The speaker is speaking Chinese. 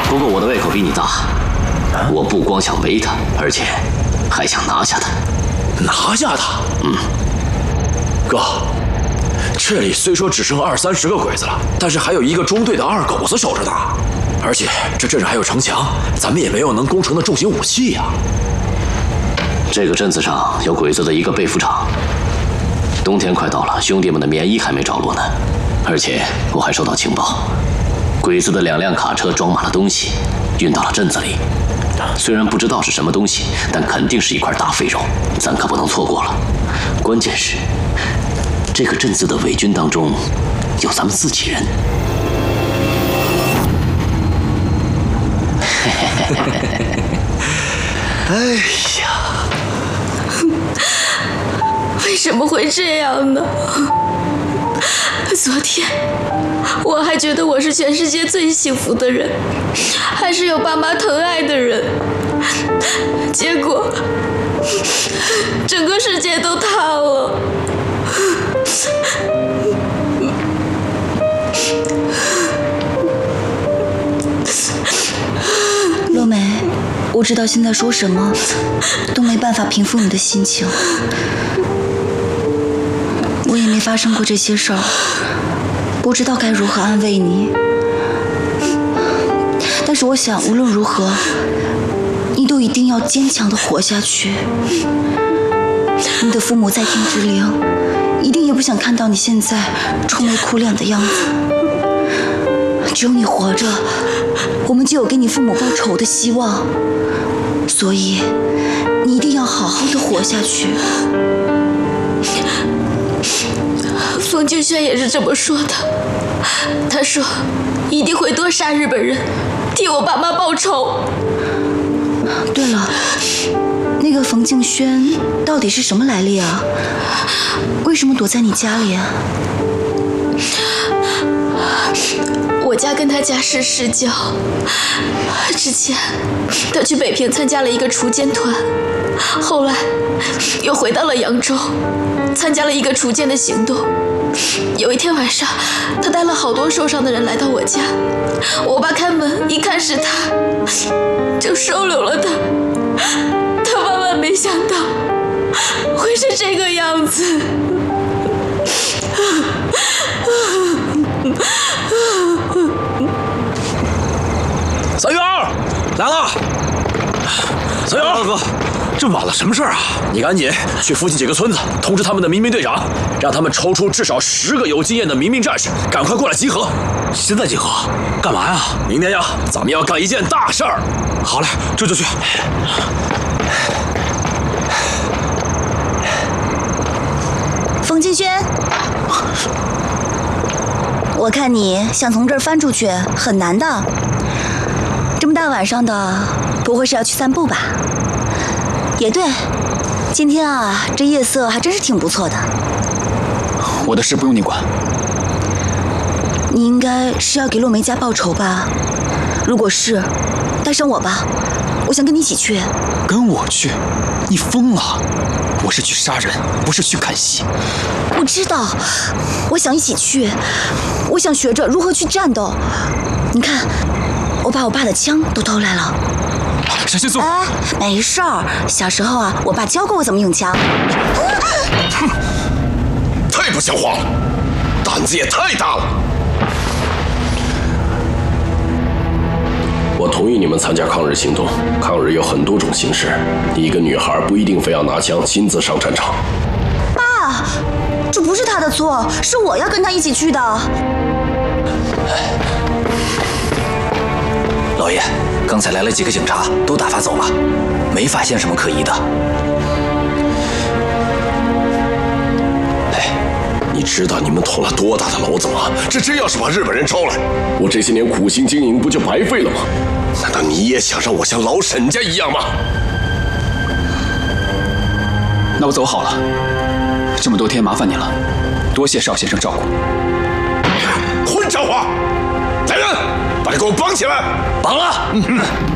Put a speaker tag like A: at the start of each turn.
A: 不过我的胃口比你大，我不光想围他，而且还想拿下他。
B: 拿下他？哥，这里虽说只剩20-30个鬼子了，但是还有一个中队的二狗子守着呢。而且这镇上还有城墙，咱们也没有能攻城的重型武器呀。
A: 这个镇子上有鬼子的一个备服厂，冬天快到了，兄弟们的棉衣还没着落呢。而且我还收到情报，鬼子的2辆卡车装满了东西，运到了镇子里。虽然不知道是什么东西，但肯定是一块大肥肉，咱可不能错过了。关键是，这个镇子的伪军当中有咱们自己人。
B: 哎呀，
C: 为什么会这样呢？昨天我还觉得我是全世界最幸福的人，还是有爸妈疼爱的人，结果整个世界都塌了。
D: 洛梅，我知道现在说什么都没办法平复你的心情。我也没发生过这些事儿，不知道该如何安慰你。但是我想，无论如何，你都一定要坚强地活下去。你的父母在天之灵，一定也不想看到你现在愁眉苦脸的样子。只有你活着，我们就有给你父母报仇的希望。所以，你一定要好好的活下去。
C: 冯敬轩也是这么说的，他说一定会多杀日本人，替我爸妈报仇。
D: 对了，那个冯敬轩到底是什么来历啊？为什么躲在你家里啊？
C: 我家跟他家世世交，之前他去北平参加了一个锄奸团，后来又回到了扬州，参加了一个锄奸的行动。有一天晚上，他带了好多受伤的人来到我家，我爸开门一看是他，就收留了他。他万万没想到会是这个样子。
B: 3月2来了，3月2哥，这么晚了，什么事儿啊？你赶紧去附近几个村子，通知他们的民兵队长，让他们抽出至少10个有经验的民兵战士，赶快过来集合。现在集合？干嘛呀？明天呀，咱们要干一件大事儿。好嘞，这就去。
D: 冯敬轩，我看你想从这儿翻出去很难的。这么大晚上的，不会是要去散步吧？也对，今天啊，这夜色还真是挺不错的。
E: 我的事不用你管。
D: 你应该是要给洛梅家报仇吧？如果是，带上我吧，我想跟你一起去。
E: 跟我去？你疯了！我是去杀人，不是去看戏。
D: 我知道，我想一起去，我想学着如何去战斗。你看，我把我爸的枪都偷来了。
E: 闪现速！
D: 哎，没事儿，小时候啊，我爸教过我怎么用枪。
B: 哼，太不像话了，胆子也太大了。
F: 我同意你们参加抗日行动，抗日有很多种形式，一个女孩不一定非要拿枪亲自上战场。
D: 爸，这不是他的错，是我要跟他一起去的。
E: 老爷，刚才来了几个警察，都打发走了，没发现什么可疑的。
F: 你知道你们捅了多大的娄子吗？这真要是把日本人招来，我这些年苦心经营不就白费了吗？难道你也想让我像老沈家一样吗？
E: 那我走好了，这么多天麻烦你了，多谢邵先生照顾。
F: 混账话！来人，把他给我绑起来！
B: 绑了！